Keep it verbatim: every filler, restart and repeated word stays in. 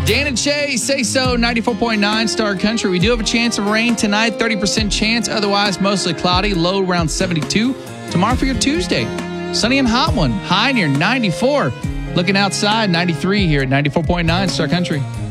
Dan and Shay, Say So, ninety-four point nine Star Country. We do have a chance of rain tonight, thirty percent chance. Otherwise, mostly cloudy, low around seventy-two. Tomorrow for your Tuesday, sunny and hot one, high near ninety-four. Looking outside, ninety-three here at ninety-four point nine Star Country.